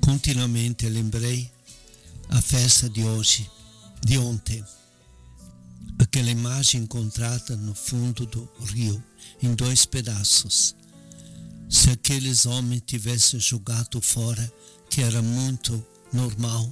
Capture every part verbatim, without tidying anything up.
Continuamente lembrei a festa de hoje, de ontem. Aquela imagem encontrada no fundo do rio, em dois pedaços. Se aqueles homens tivessem jogado fora, que era muito normal,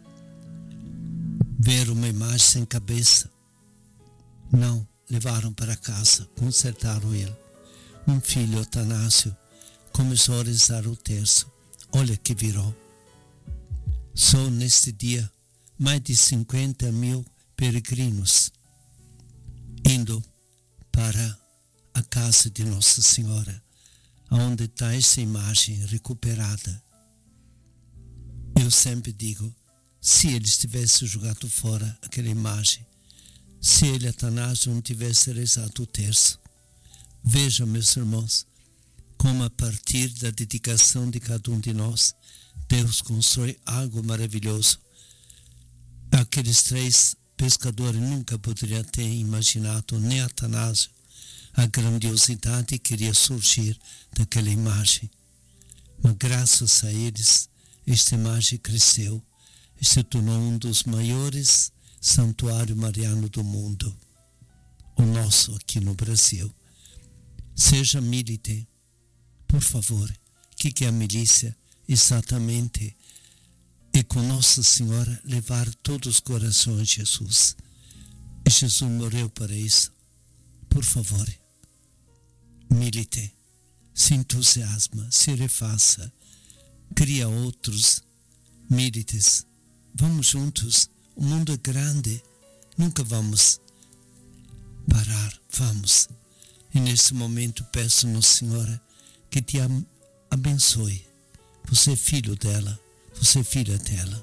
ver uma imagem sem cabeça. Não, levaram para casa, consertaram ele. Um filho, Atanásio, começou a rezar o terço. Olha que virou. Só neste dia, mais de cinquenta mil peregrinos indo para a casa de Nossa Senhora, onde está essa imagem recuperada. Eu sempre digo, se eles tivessem jogado fora aquela imagem, se ele, Atanásio, não tivesse rezado o terço, vejam, meus irmãos, como a partir da dedicação de cada um de nós, Deus constrói algo maravilhoso. Aqueles três pescadores nunca poderiam ter imaginado, nem Atanásio, a grandiosidade que iria surgir daquela imagem. Mas graças a eles, esta imagem cresceu e se tornou um dos maiores santuários marianos do mundo, o nosso aqui no Brasil. Seja milite, por favor. O que, que é a milícia? Exatamente é com Nossa Senhora levar todos os corações a Jesus. E Jesus morreu para isso. Por favor, milite, se entusiasma, se refaça, cria outros milites. Vamos juntos, o mundo é grande, nunca vamos parar, vamos. E nesse momento peço, Nossa Senhora, que te abençoe. Você é filho dela, você é filha dela.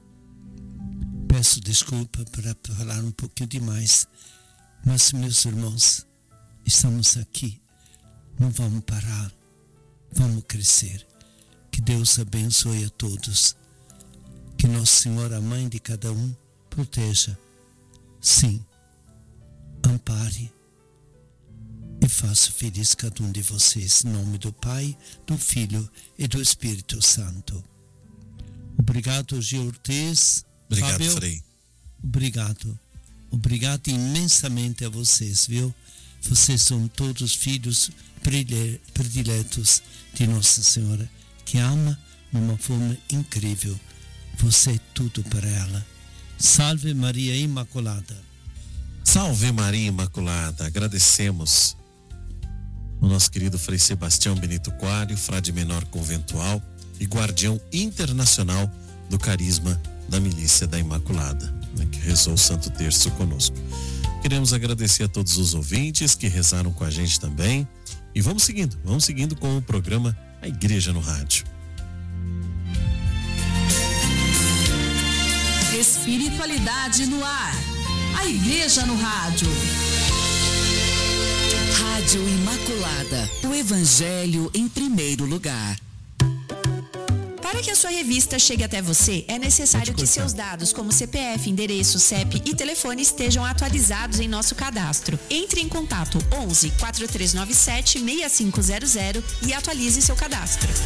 Peço desculpa por falar um pouquinho demais, mas, meus irmãos, estamos aqui, não vamos parar, vamos crescer. Que Deus abençoe a todos. Que Nossa Senhora, a mãe de cada um, proteja, sim, ampare e faça feliz cada um de vocês. Em nome do Pai, do Filho e do Espírito Santo. Obrigado, Gil Ortiz. Obrigado, Fábio, Frei. Obrigado. Obrigado imensamente a vocês, viu? Vocês são todos filhos prediletos de Nossa Senhora, que ama de uma forma incrível. Você é tudo para ela. Salve Maria Imaculada. Salve Maria Imaculada. Agradecemos o nosso querido Frei Sebastião Benito Coalho, frade menor conventual e guardião internacional do carisma da Milícia da Imaculada, né, que rezou o Santo Terço conosco. Queremos agradecer a todos os ouvintes que rezaram com a gente também. E vamos seguindo, vamos seguindo com o programa A Igreja no Rádio. Espiritualidade no ar. A Igreja no Rádio. Rádio Imaculada. O Evangelho em primeiro lugar. Para que a sua revista chegue até você, é necessário que seus dados como C P F, endereço, C E P e telefone estejam atualizados em nosso cadastro. Entre em contato onze, quatro três nove sete, seis cinco zero zero e atualize seu cadastro.